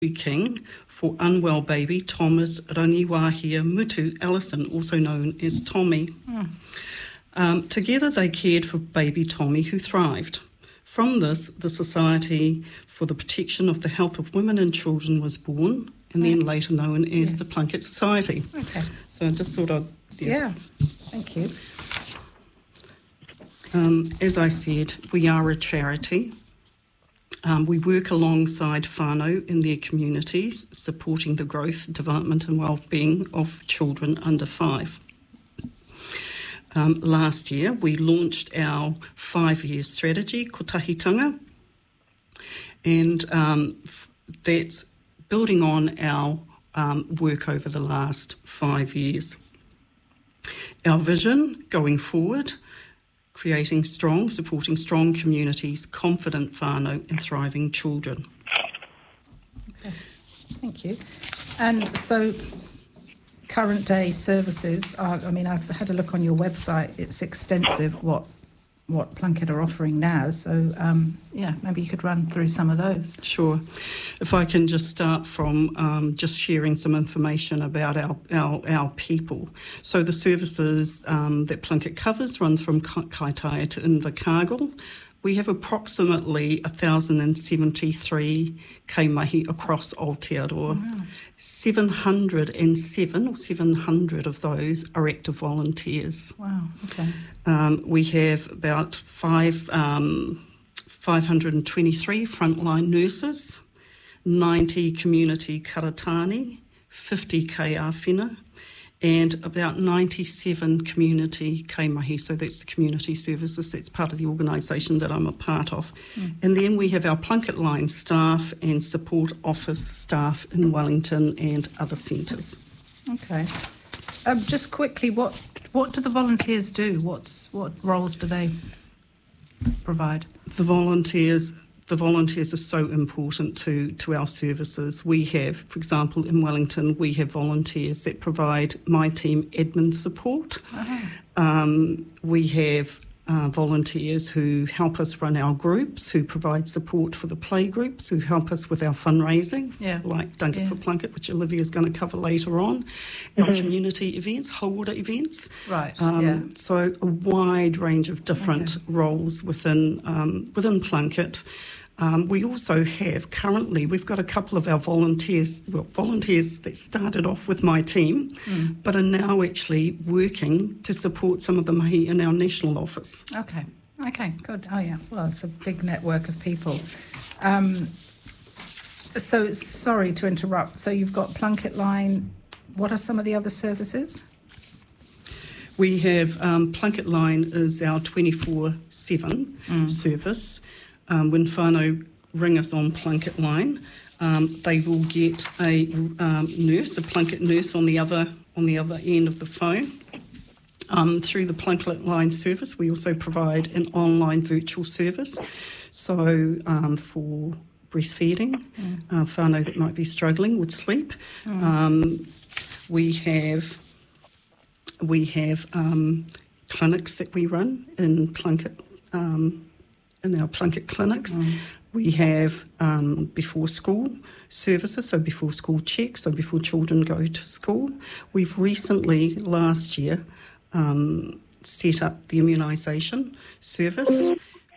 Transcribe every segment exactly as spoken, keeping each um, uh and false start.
King for unwell baby Thomas Rangiwahia Mutu Ellison, also known as Tommy. Mm. Um, together they cared for baby Tommy, who thrived. From this, the Society for the Protection of the Health of Women and Children was born, and then later known as yes. the Plunkett Society. Okay. So I just thought I'd... Yeah, yeah. Thank you. Um, as I said, we are a charity. Um, we work alongside whānau in their communities, supporting the growth, development and well-being of children under five. Um, last year, we launched our five-year strategy, Kotahitanga, and um, that's building on our um, work over the last five years. Our vision going forward, creating strong, supporting strong communities, confident whānau and thriving children. Okay, thank you. And so current day services are, I mean, I've had a look on your website, it's extensive what what Plunkett are offering now, so um, yeah, maybe you could run through some of those. Sure. If I can just start from um, just sharing some information about our, our, our people. So the services um, that Plunkett covers runs from Kaitaia to Invercargill. We have approximately one thousand seventy-three kaimahi across Aotearoa. Wow. seven hundred seven or seven hundred of those are active volunteers. Wow, okay. Um, we have about five, um, five hundred twenty-three frontline nurses, ninety community karatani, fifty kei āwhina, and about ninety-seven community kaimahi, so that's the community services, that's part of the organisation that I'm a part of. Mm. And then we have our Plunkett Line staff and support office staff in Wellington and other centres. Okay. Um, just quickly, what what do the volunteers do? What's what roles do they provide? The volunteers... The volunteers are so important to, to our services. We have, for example, in Wellington, we have volunteers that provide my team admin support. Uh-huh. Um, we have uh, volunteers who help us run our groups, who provide support for the play groups, who help us with our fundraising, yeah. like Dunk It yeah. for Plunkett, which Olivia is going to cover later on, mm-hmm. our community events, Hauora events. Right, um, yeah. So a wide range of different okay. roles within um, within Plunkett. Um, we also have currently, we've got a couple of our volunteers, well, volunteers that started off with my team, mm. but are now actually working to support some of the mahi in our national office. Okay, okay, good. Oh, yeah, well, it's a big network of people. Um, so, sorry to interrupt. So you've got Plunkett Line. What are some of the other services? We have um, Plunkett Line is our twenty-four seven mm. service. Um, when whānau ring us on Plunkett Line, um, they will get a um, nurse, a Plunkett nurse on the other on the other end of the phone. Um, through the Plunkett Line service, we also provide an online virtual service. So um, for breastfeeding, mm. uh, whānau that might be struggling with sleep, mm. um, we have we have um, clinics that we run in Plunkett. Um, In our Plunkett clinics, mm. we have um, before school services, so before school checks, so before children go to school. We've recently, last year, um, set up the immunisation service.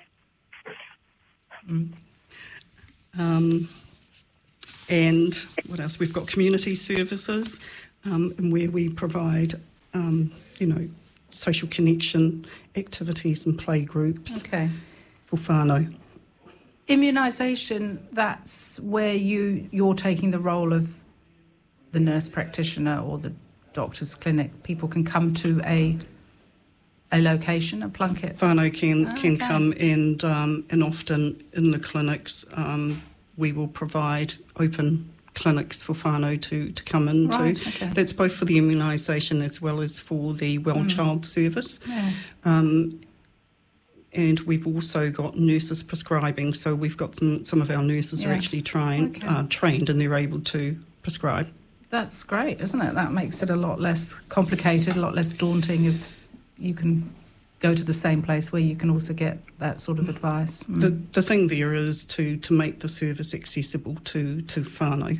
Mm. Um, and what else? We've got community services um, and where we provide, um, you know, social connection activities and play groups. Okay. For whānau. Immunisation, that's where you, you're taking the role of the nurse practitioner or the doctor's clinic. People can come to a a location, a Plunkett. Whānau can, oh, can okay. come and, um, and often in the clinics um, we will provide open clinics for whānau to, to come into. Right, okay. That's both for the immunisation as well as for the well mm. child service. Yeah. Um, And we've also got nurses prescribing, so we've got some, some of our nurses yeah. are actually trained, okay. uh, trained and they're able to prescribe. That's great, isn't it? That makes it a lot less complicated, a lot less daunting if you can go to the same place where you can also get that sort of advice. Mm. The, the thing there is to, to make the service accessible to, to whānau.